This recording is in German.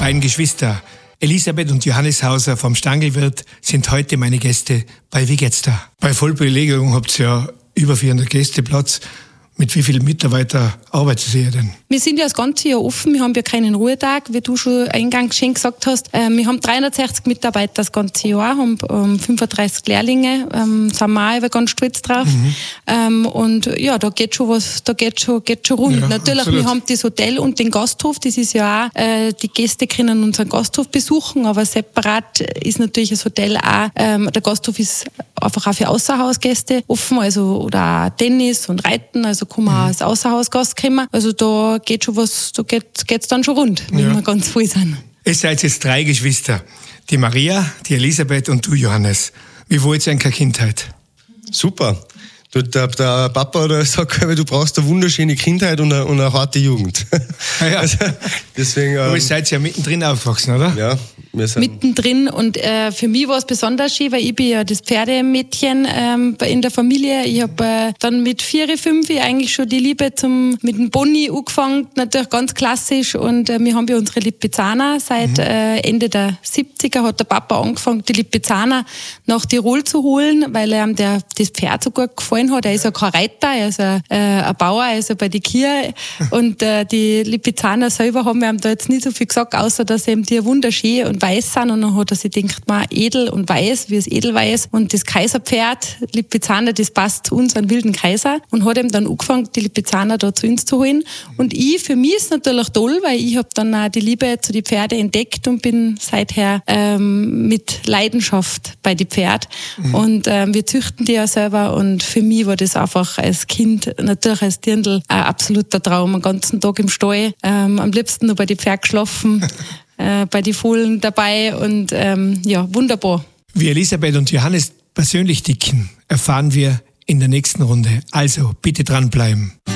beiden Geschwister, Elisabeth und Johannes Hauser vom Stangelwirt, sind heute meine Gäste bei Wie geht's da? Bei Vollbelegung habt ihr ja über 400 Gäste Platz. Mit wie vielen Mitarbeitern arbeitet ihr denn? Wir sind ja das ganze Jahr offen, wir haben ja keinen Ruhetag, wie du schon eingangs schön gesagt hast. Wir haben 360 Mitarbeiter das ganze Jahr, haben 35 Lehrlinge, sind wir auch ganz stolz drauf. Und ja, da geht schon was, da geht schon rund. Ja, natürlich, absolut. Wir haben das Hotel und den Gasthof, das ist ja auch, die Gäste können unseren Gasthof besuchen, aber separat ist natürlich das Hotel auch, der Gasthof ist einfach auch für Außerhausgäste offen, also oder auch Tennis und Reiten, also kann man als Außerhausgast kommen. Also da geht schon was, da geht's dann schon rund, wenn wir ganz voll sind. Es seid jetzt 3 Geschwister. Die Maria, die Elisabeth und du, Johannes. Wie war jetzt eure Kindheit? Super. Der Papa sagt, du brauchst eine wunderschöne Kindheit und eine harte Jugend. Ja. Also, deswegen, aber ihr seid ja mittendrin aufgewachsen, oder? Ja. Wir sind mittendrin und für mich war es besonders schön, weil ich bin ja das Pferdemädchen in der Familie. Ich habe dann mit 4, 5 eigentlich schon die Liebe mit dem Pony angefangen, natürlich ganz klassisch, und wir haben ja unsere Lipizzaner seit Ende der 70er hat der Papa angefangen, die Lipizzaner nach Tirol zu holen, weil ihm das Pferd so gut gefallen hat. Er ist ja kein Reiter, er ist ein Bauer, er ist ja bei die Kühe und die Lipizzaner selber haben ihm da jetzt nicht so viel gesagt, außer dass eben die wunderschön und weiß sind, und dann hat er sich gedacht, man, edel und weiß, wie es Edelweiß, und das Kaiserpferd, Lipizzaner, das passt zu uns, einen wilden Kaiser, und hat ihm dann angefangen, die Lipizzaner da zu uns zu holen. Und für mich ist es natürlich toll, weil ich habe dann auch die Liebe zu den Pferden entdeckt und bin seither mit Leidenschaft bei den Pferden. Und wir züchten die ja selber, und für mich war das einfach als Kind, natürlich als Dirndl, ein absoluter Traum, den ganzen Tag im Stall, am liebsten noch bei den Pferden geschlafen, bei den Fohlen dabei, und ja, wunderbar. Wie Elisabeth und Johannes persönlich ticken, erfahren wir in der nächsten Runde. Also, bitte dranbleiben.